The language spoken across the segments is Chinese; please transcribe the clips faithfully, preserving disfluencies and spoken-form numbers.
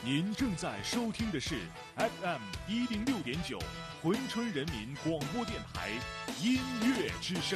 您正在收听的是 F M 一零六点九珲春人民广播电台音乐之声。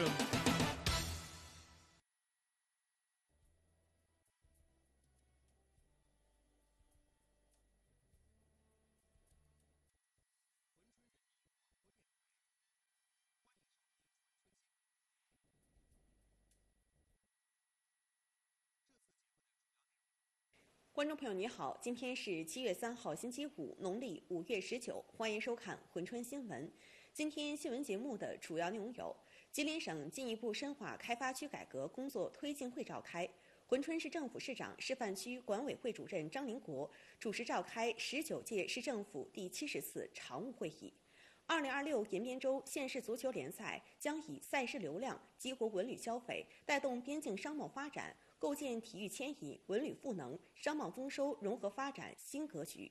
观众朋友你好，今天是七月三号星期五，农历五月十九，欢迎收看珲春新闻。今天新闻节目的主要内容有：吉林省进一步深化开发区改革工作推进会召开，珲春市政府市长、示范区管委会主任张林国主持召开十九届市政府第七十次常务会议。二零二六延边州县市足球联赛将以赛事流量激活文旅消费，带动边境商贸发展，构建体育迁移、文旅赋能、商贸丰收融合发展新格局。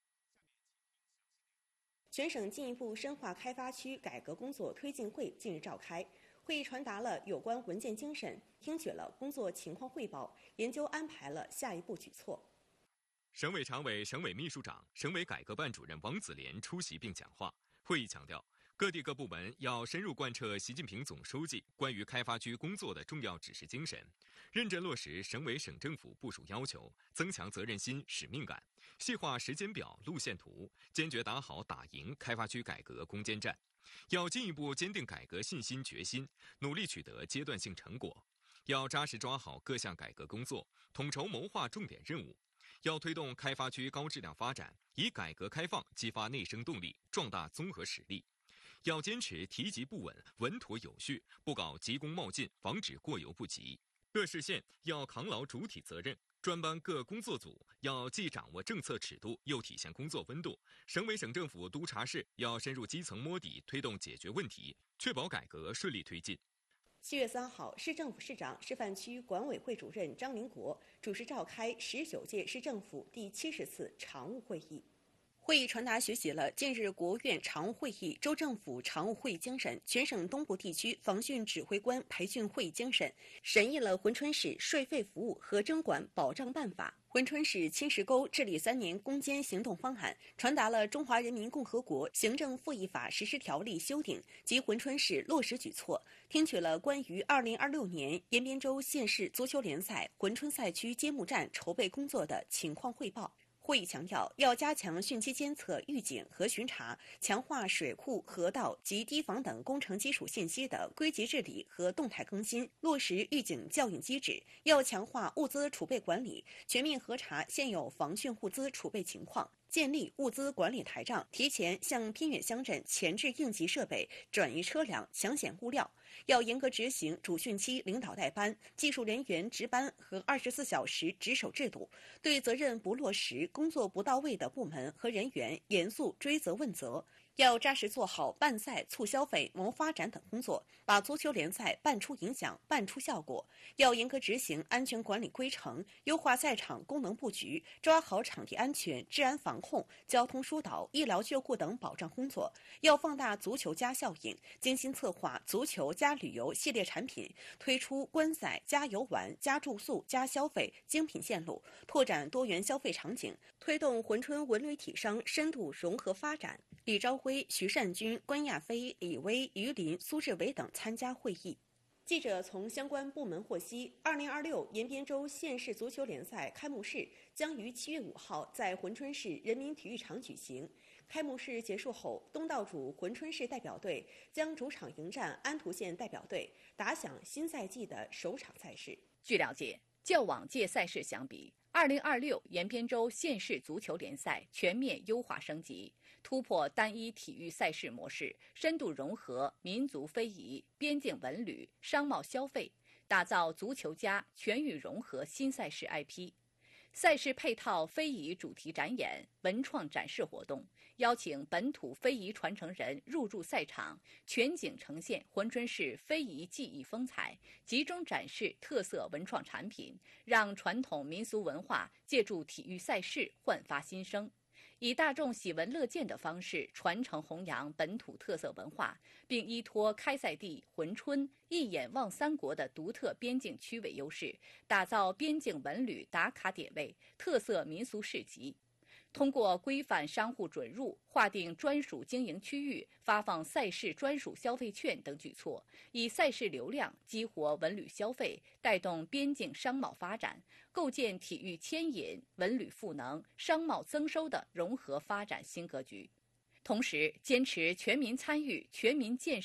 全省进一步深化开发区改革工作推进会近日召开，会议传达了有关文件精神，听取了工作情况汇报，研究安排了下一步举措。 省委常委、省委秘书长、省委改革办主任王子莲出席并讲话。会议强调，各地各部门要深入贯彻习近平总书记关于开发区工作的重要指示精神，认真落实省委省政府部署要求，增强责任心、使命感，细化时间表、路线图，坚决打好打赢开发区改革攻坚战。要进一步坚定改革信心决心，努力取得阶段性成果。要扎实抓好各项改革工作，统筹谋划重点任务。要推动开发区高质量发展，以改革开放激发内生动力，壮大综合实力。要坚持提及不稳、稳妥有序，不搞急功冒进，防止过犹不及。各市县要扛牢主体责任，专班各工作组要既掌握政策尺度，又体现工作温度。省委省政府督察室要深入基层摸底，推动解决问题，确保改革顺利推进。 七月三号，市政府市长、示范区管委会主任张林国主持召开十九届市政府第七十次常务会议。会议传达学习了近日国务院常务会议、州政府常务会议精神，全省东部地区防汛指挥官培训会议精神，审议了珲春市税费服务和征管保障办法、珲春市青石沟治理三年攻坚行动方案，传达了中华人民共和国行政复议法实施条例修订及珲春市落实举措，听取了关于二零二六年延边州县市足球联赛珲春赛区揭幕战筹备工作的情况汇报。会议强调，要加强汛期监测、预警和巡查，强化水库、河道及堤防等工程基础信息的归集治理和动态更新，落实预警校应机制。要强化物资储备管理，全面核查现有防汛物资储备情况，建立物资管理台账，提前向偏远乡镇前置应急设备、转移车辆、抢险物料。要严格执行主汛期领导带班、技术人员值班和二十四小时值守制度，对责任不落实、工作不到位的部门和人员严肃追责问责。要扎实做好办赛、促消费、谋发展等工作，把足球联赛办出影响、办出效果。要严格执行安全管理规程，优化赛场功能布局，抓好场地安全、治安防控、交通疏导、医疗救护等保障工作。要放大足球加效应，精心策划足球加旅游系列产品，推出观赛加游玩加住宿加消费精品线路，拓展多元消费场景，推动珲春文旅体商深度融合发展。李朝辉、徐善军、关亚飞、李威、于林、苏志伟等参加会议。记者从相关部门获悉，二零二六延边州县市足球联赛开幕式将于七月五号在珲春市人民体育场举行。开幕式结束后，东道主珲春市代表队将主场迎战安图县代表队，打响新赛季的首场赛事。 据了解，较往届赛事相比，二零二六延边州县市足球联赛全面优化升级，突破单一体育赛事模式，深度融合民族非遗、边境文旅、商贸消费，打造足球加全域融合新赛事 I P。赛事配套非遗主题展演、文创展示活动，邀请本土非遗传承人入驻赛场，全景呈现珲春市非遗技艺风采，集中展示特色文创产品，让传统民俗文化借助体育赛事焕发新生。以大众喜闻乐见的方式传承弘扬本土特色文化，并依托开赛地珲春一眼望三国的独特边境区为优势，打造边境文旅打卡点位、特色民俗市集。 通过规范商户准入、划定专属经营区域、发放赛事专属消费券等举措，以赛事流量激活文旅消费，带动边境商贸发展，构建体育牵引、文旅赋能、商贸增收的融合发展新格局。同时，坚持全民参与、全民建设